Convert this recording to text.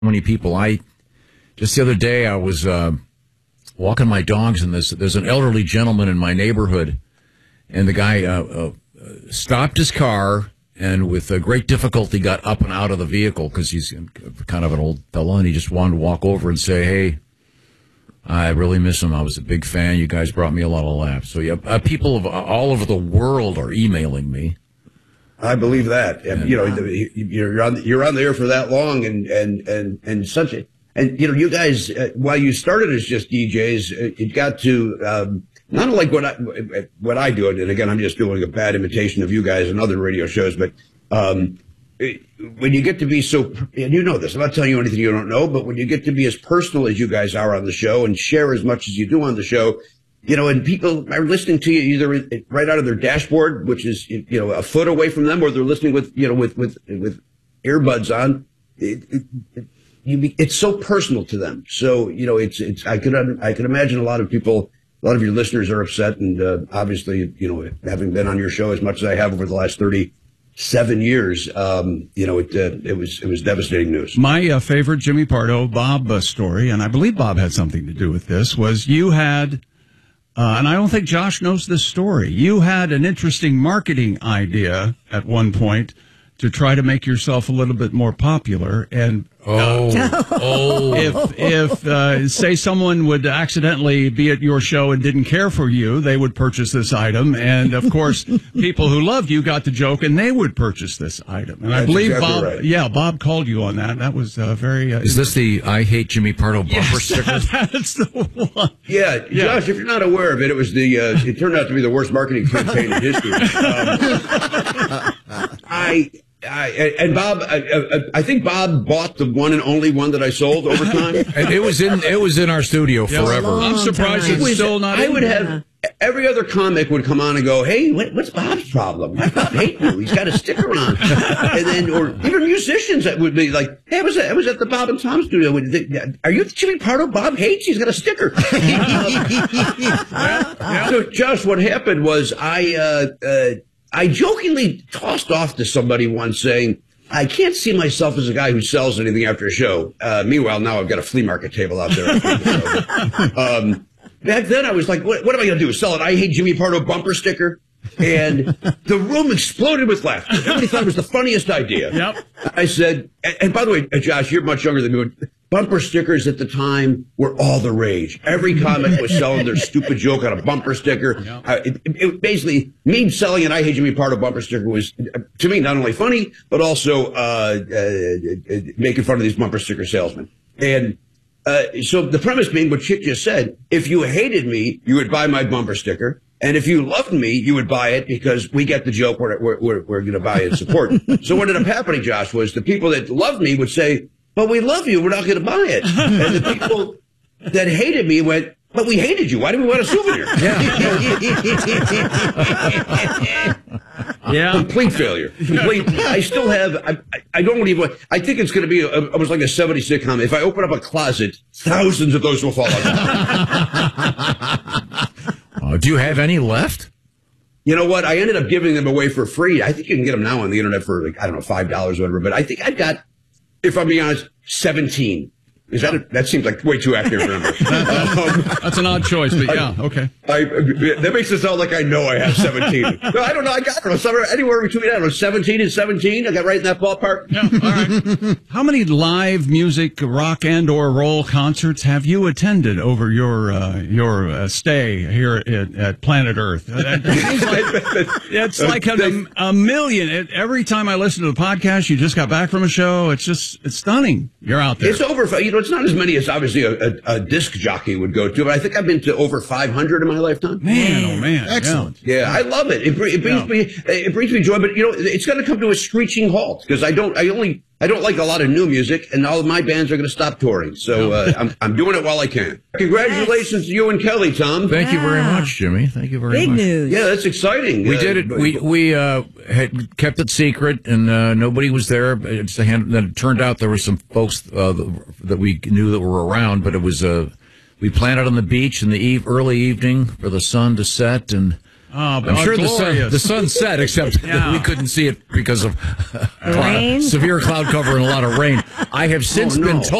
many people. Just the other day, I was walking my dogs, and there's an elderly gentleman in my neighborhood, and the guy stopped his car and with great difficulty got up and out of the vehicle because he's kind of an old fellow, and he just wanted to walk over and say, "Hey, I really miss him. I was a big fan. You guys brought me a lot of laughs." So yeah, people of all over the world are emailing me. I believe that. And, you're on the air for that long, and such a. And, you guys, while you started as just DJs, it got to, not unlike what I do. And again, I'm just doing a bad imitation of you guys and other radio shows. But, when you get to be so, and you know this, I'm not telling you anything you don't know, but when you get to be as personal as you guys are on the show and share as much as you do on the show, and people are listening to you either right out of their dashboard, which is, a foot away from them, or they're listening with earbuds on. It's so personal to them. So, I can imagine a lot of people, a lot of your listeners are upset. And, obviously, having been on your show as much as I have over the last 37 years, it was devastating news. My favorite Jimmy Pardo, Bob story, and I believe Bob had something to do with this, was you had, and I don't think Josh knows this story, you had an interesting marketing idea at one point to try to make yourself a little bit more popular. And if say someone would accidentally be at your show and didn't care for you, they would purchase this item. And of course, people who loved you got the joke and they would purchase this item. And I believe exactly Bob called you on that. That was very. Is this the "I Hate Jimmy Pardo" bumper sticker? That's the one. Yeah, Josh, if you're not aware of it, it turned out to be the worst marketing campaign in history. And Bob, I think Bob bought the one and only one that I sold over time. And it was in our studio forever. I'm surprised it's still not. I would have every other comic would come on and go, "Hey, what's Bob's problem? Bob hates you. He's got a sticker on." And then, or even musicians that would be like, "Hey, I was at the Bob and Tom studio. Are you Jimmy Pardo? Bob hates. He's got a sticker." So, Josh, what happened was I jokingly tossed off to somebody once saying, "I can't see myself as a guy who sells anything after a show." Meanwhile, now I've got a flea market table out there. Back then I was like, what am I going to do? Sell it? "I Hate Jimmy Pardo" bumper sticker? And the room exploded with laughter. Everybody thought it was the funniest idea. Yep. I said, and by the way, Josh, you're much younger than me. Bumper stickers at the time were all the rage. Every comic was selling their stupid joke on a bumper sticker. Yep. It basically, me selling an "I Hate Jimmy Pardo" bumper sticker was, to me, not only funny, but also making fun of these bumper sticker salesmen. And so the premise being what Chick just said, if you hated me, you would buy my bumper sticker. And if you loved me, you would buy it because we get the joke. We're going to buy it and support. So what ended up happening, Josh, was the people that loved me would say, "But we love you. We're not going to buy it." And the people that hated me went, "But we hated you. Why do we want a souvenir?" Yeah. Complete failure. Complete. I still have, I don't even, I think it's going to be almost like a 70s sitcom. If I open up a closet, thousands of those will fall out. Do you have any left? You know what? I ended up giving them away for free. I think you can get them now on the internet for $5 or whatever. But I think I've got, if I'm being honest, 17. That seems like way too accurate for number. That's an odd choice, but yeah, okay. That makes it sound like I know I have 17. No, I don't know. I got anywhere between, 17 and 17. I got right in that ballpark. Yeah, all right. How many live music, rock and or roll concerts have you attended over your stay here at Planet Earth? It's like a million. Every time I listen to the podcast, you just got back from a show. It's stunning. You're out there. It's over. It's not as many as obviously a disc jockey would go to, but I think I've been to over 500 in my lifetime. Man, oh man, excellent. Yeah, I love it. It brings me joy, but it's going to come to a screeching halt because I don't like a lot of new music, and all of my bands are going to stop touring. So I'm doing it while I can. Congratulations to you and Kelly, Tom. Thank you very much, Jimmy. Thank you very much. Big news. Yeah, that's exciting. We did it. We had kept it secret, and nobody was there. Then it turned out there were some folks that we knew that were around, but it was we planned it on the beach in the early evening for the sun to set, and I'm sure the sun set, except Yeah. we couldn't see it because of Rain? severe cloud cover and a lot of rain. I have since been told.